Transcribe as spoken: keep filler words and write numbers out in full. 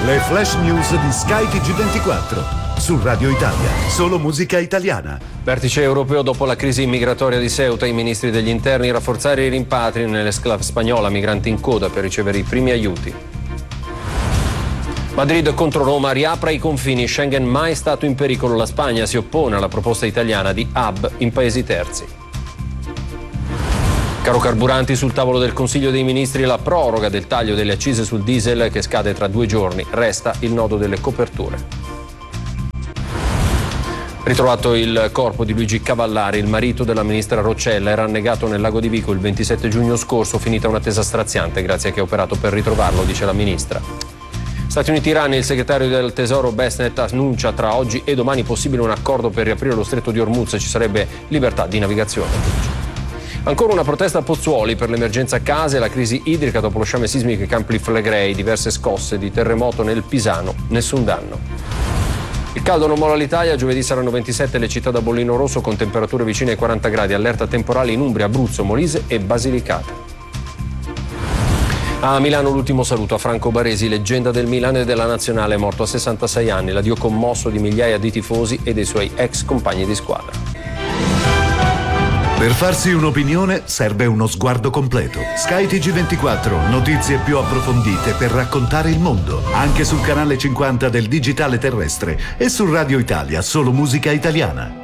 Le flash news di Sky T G ventiquattro. Su Radio Italia, solo musica italiana. Vertice europeo dopo la crisi migratoria di Ceuta, i ministri degli interni rafforzare i rimpatri nell'esclave spagnola, migranti in coda per ricevere i primi aiuti. Madrid contro Roma, riapra i confini, Schengen mai stato in pericolo, la Spagna si oppone alla proposta italiana di hub in paesi terzi. Caro carburanti, sul tavolo del Consiglio dei Ministri la proroga del taglio delle accise sul diesel che scade tra due giorni, resta il nodo delle coperture. Ritrovato il corpo di Luigi Cavallari, il marito della ministra Roccella, era annegato nel lago di Vico il ventisette giugno scorso, finita un'attesa straziante grazie a chi ha operato per ritrovarlo, dice la ministra. Stati Uniti-Iran, il segretario del Tesoro Bessnet annuncia tra oggi e domani possibile un accordo per riaprire lo stretto di Hormuz, ci sarebbe libertà di navigazione. Ancora una protesta a Pozzuoli per l'emergenza case e la crisi idrica dopo lo sciame sismico ai Campi Flegrei, diverse scosse di terremoto nel Pisano, nessun danno. Il caldo non molla l'Italia, giovedì saranno ventisette le città da bollino rosso con temperature vicine ai quaranta gradi, allerta temporale in Umbria, Abruzzo, Molise e Basilicata. A Milano l'ultimo saluto a Franco Baresi, leggenda del Milan e della Nazionale, morto a sessantasei anni, l'addio commosso di migliaia di tifosi e dei suoi ex compagni di squadra. Per farsi un'opinione serve uno sguardo completo. Sky T G ventiquattro, notizie più approfondite per raccontare il mondo. Anche sul canale cinquanta del digitale terrestre e su Radio Italia, solo musica italiana.